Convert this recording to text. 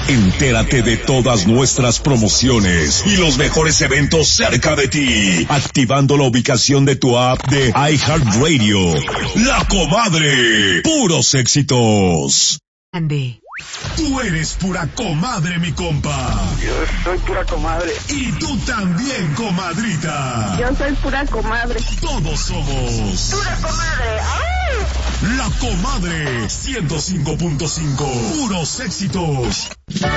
Entérate de todas nuestras promociones y los mejores eventos cerca de ti, activando la ubicación de tu app de iHeartRadio. La Comadre, puros éxitos. Ande. Tú eres pura comadre, mi compa. Yo soy pura comadre. Y tú también, comadrita. Yo soy pura comadre. Todos somos Pura comadre. ¡Ay! La Comadre 105.5. Puros éxitos.